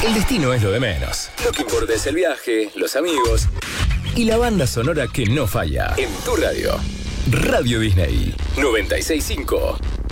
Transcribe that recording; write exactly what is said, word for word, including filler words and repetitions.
El destino es lo de menos. Lo que importa es el viaje, los amigos y la banda sonora que no falla. En tu radio. Radio Disney noventa y seis punto cinco.